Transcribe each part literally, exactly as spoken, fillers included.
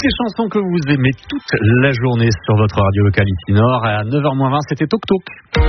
Toutes les chansons que vous aimez toute la journée sur votre radio locale ici Nord. À neuf heures moins vingt, c'était Toc Toc.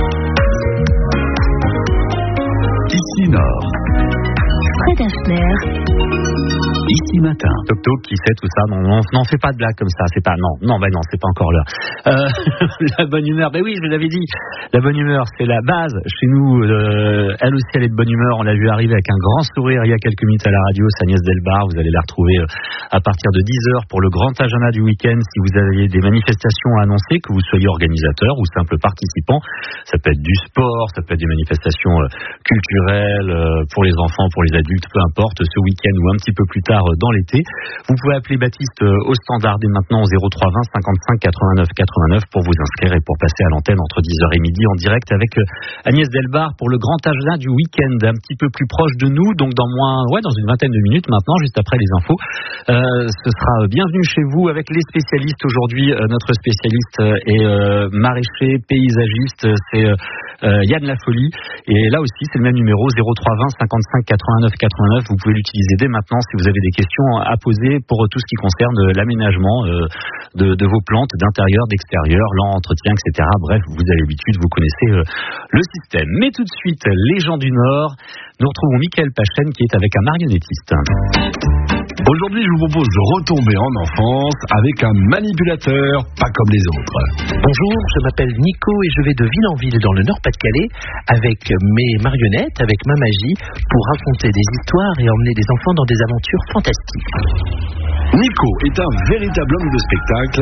Ici Nord. Fred Hafner. Ici matin. Toc Toc, qui sait tout ça? Non, non, n'en fais pas de blague comme ça. C'est pas, non, non, ben non, c'est pas encore l'heure. Euh, la bonne humeur, ben oui, je vous l'avais dit. La bonne humeur, c'est la base. Chez nous, euh, elle aussi, elle est de bonne humeur. On l'a vu arriver avec un grand sourire il y a quelques minutes à la radio. C'est Agnès Delbar. Vous allez la retrouver euh, à partir de dix heures pour le grand agenda du week-end. Si vous avez des manifestations à annoncer, que vous soyez organisateur ou simple participant, ça peut être du sport, ça peut être des manifestations euh, culturelles euh, pour les enfants, pour les adultes, peu importe, ce week-end ou un petit peu plus tard dans l'été. Vous pouvez appeler Baptiste au standard dès maintenant au zéro trois vingt cinquante-cinq quatre-vingt-neuf quatre-vingt-neuf pour vous inscrire et pour passer à l'antenne entre dix heures et midi en direct avec Agnès Delbar pour le grand agenda du week-end, un petit peu plus proche de nous, donc dans moins, ouais, dans une vingtaine de minutes maintenant, juste après les infos. Euh, ce sera bienvenue chez vous avec les spécialistes. Aujourd'hui, euh, notre spécialiste est euh, maraîcher, paysagiste, c'est euh, Yann Lafolie. Et là aussi, c'est le même numéro, zéro trois vingt cinquante-cinq quatre-vingt-neuf quatre-vingt-neuf. Vous pouvez l'utiliser dès maintenant si vous avez des questions à poser pour tout ce qui concerne l'aménagement euh, de, de vos plantes, d'intérieur, d'extérieur, l'entretien, et cetera. Bref, vous avez l'habitude, vous connaissez euh, le système. Mais tout de suite, les gens du Nord, nous retrouvons Mickaël Pachen qui est avec un marionnettiste. Aujourd'hui, je vous propose de retomber en enfance avec un manipulateur pas comme les autres. Bonjour, je m'appelle Nico et je vais de ville en ville dans le Nord-Pas-de-Calais avec mes marionnettes, avec ma magie, pour raconter des histoires et emmener des enfants dans des aventures fantastiques. Nico est un véritable homme de spectacle.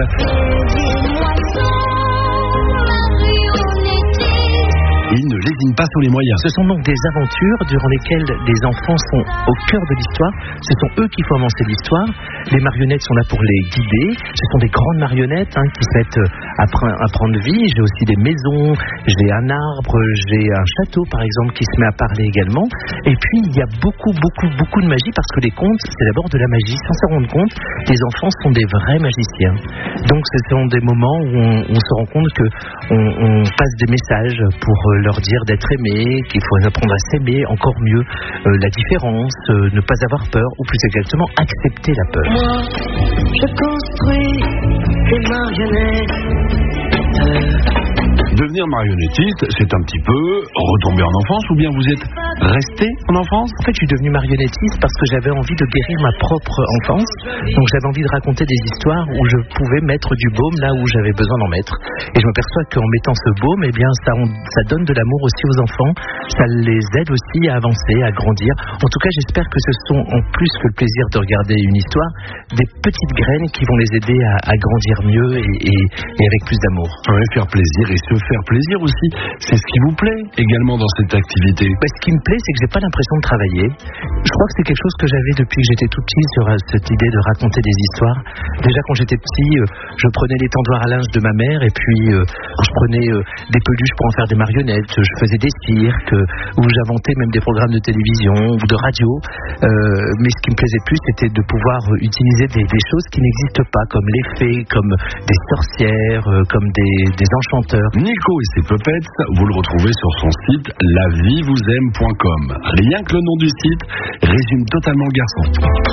Il ne lésine pas sur les moyens. Ce sont donc des aventures durant lesquelles les enfants sont au cœur de l'histoire. Ce sont eux qui font avancer l'histoire. Les marionnettes sont là pour les guider. Ce sont des grandes marionnettes hein, qui se mettent à, pre- à prendre vie. J'ai aussi des maisons, j'ai un arbre, j'ai un château par exemple qui se met à parler également. Et puis il y a beaucoup, beaucoup, beaucoup de magie parce que les contes, c'est d'abord de la magie. Sans s'en rendre compte, les enfants sont des vrais magiciens. Donc ce sont des moments où on, on se rend compte qu'on on passe des messages pour leur dire d'être aimé, qu'il faut apprendre à s'aimer encore mieux, euh, la différence, euh, ne pas avoir peur, ou plus exactement accepter la peur. Moi, je construis des marionnettes. Devenir marionnettiste, c'est un petit peu retomber en enfance, ou bien vous êtes resté en enfance? En fait, je suis devenu marionnettiste parce que j'avais envie de guérir ma propre enfance. Donc j'avais envie de raconter des histoires où je pouvais mettre du baume là où j'avais besoin d'en mettre. Et je m'aperçois qu'en mettant ce baume, eh bien, ça, on, ça donne de l'amour aussi aux enfants. Ça les aide aussi à avancer, à grandir. En tout cas, j'espère que ce sont, en plus que le plaisir de regarder une histoire, des petites graines qui vont les aider à, à grandir mieux et, et, et avec plus d'amour. Ouais, faire plaisir et se faire plaisir aussi. C'est ce qui vous plaît également dans cette activité? Bah, ce qui me plaît, c'est que j'ai pas l'impression de travailler. Je crois que c'est quelque chose que j'avais depuis que j'étais tout petit, sur cette idée de raconter des histoires. Déjà quand j'étais petit, euh, je prenais les tendoirs à linge de ma mère et puis euh, je prenais euh, des peluches pour en faire des marionnettes. Je faisais des cirques euh, où j'inventais même des programmes de télévision ou de radio. Euh, mais ce qui me plaisait le plus, c'était de pouvoir utiliser des, des choses qui n'existent pas, comme les fées, comme des sorcières, euh, comme des, des enchanteurs. Nico et ses puppets, vous le retrouvez sur son site la vie vous aime point com. Rien que le nom du site résume totalement le garçon.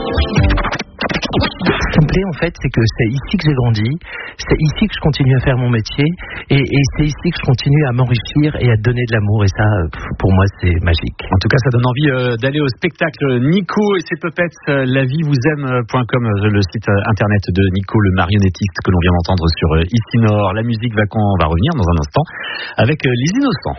Ce qui me plaît en fait, c'est que c'est ici que j'ai grandi, c'est ici que je continue à faire mon métier et, et c'est ici que je continue à m'enrichir et à donner de l'amour, et ça, pour moi, c'est magique. En tout cas, ça donne envie euh, d'aller au spectacle Nico et ses puppets, euh, la vie vous aime point com, euh, le site euh, internet de Nico, le marionnettiste que l'on vient d'entendre sur euh, Ici Nord. La musique va, quand on va revenir dans un instant avec euh, Les Innocents.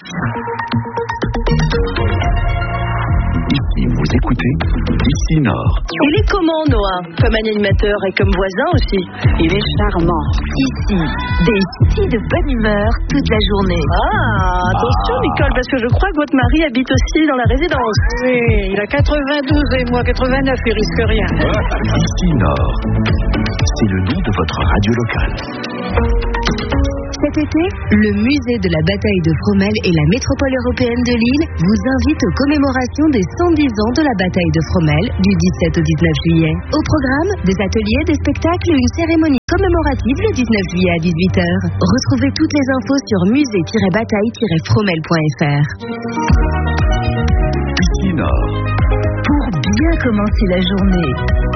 Ici, vous écoutez Ici Nord. Il est comment, Noah? Comme animateur et comme voisin aussi. Il est charmant. Ici, des si de bonne humeur toute la journée. Ah, attention, ah. Nicole, parce que je crois que votre mari habite aussi dans la résidence. Oui, il a quatre-vingt-douze et moi quatre-vingt-neuf, il risque rien. Ici Nord, c'est le nom de votre radio locale. Cet été, le musée de la bataille de Fromelles et la métropole européenne de Lille vous invitent aux commémorations des cent dix ans de la bataille de Fromelles du dix-sept au dix-neuf juillet. Au programme, des ateliers, des spectacles et une cérémonie commémorative le dix-neuf juillet à dix-huit heures. Retrouvez toutes les infos sur musée tiret bataille tiret fromelles point f r. Ici Nord. Pour bien commencer la journée.